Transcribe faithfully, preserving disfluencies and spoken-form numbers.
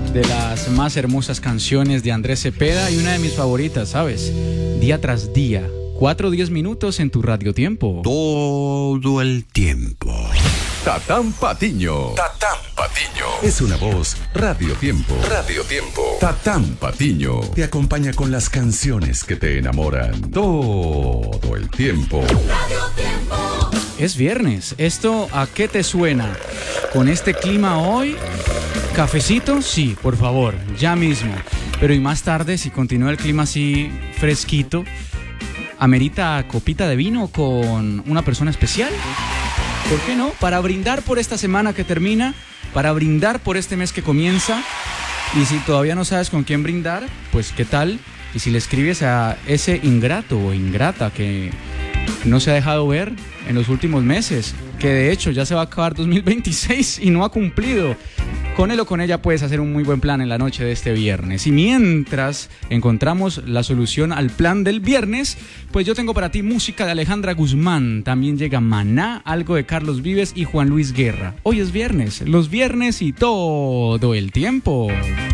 de las más hermosas canciones de Andrés Cepeda y una de mis favoritas, ¿sabes? Día tras día, cuatro diez minutos en tu radiotiempo. Todo el tiempo. Tatán Patiño. Tatán Patiño. Es una voz Radio Tiempo. Radio Tiempo. Tatán Patiño te acompaña con las canciones que te enamoran todo el tiempo. Radio Tiempo. Es viernes. ¿Esto a qué te suena? Con este clima hoy, ¿cafecito? Sí, por favor, ya mismo. Pero y más tarde, si continúa el clima así fresquito, ¿amerita copita de vino con una persona especial? ¿Por qué no? Para brindar por esta semana que termina, para brindar por este mes que comienza. Y si todavía no sabes con quién brindar, pues ¿qué tal? Y si le escribes a ese ingrato o ingrata que no se ha dejado ver en los últimos meses, que de hecho ya se va a acabar dos mil veintiséis y no ha cumplido. Con él o con ella puedes hacer un muy buen plan en la noche de este viernes. Y mientras encontramos la solución al plan del viernes, pues yo tengo para ti música de Alejandra Guzmán. También llega Maná, algo de Carlos Vives y Juan Luis Guerra. Hoy es viernes, los viernes y todo el tiempo.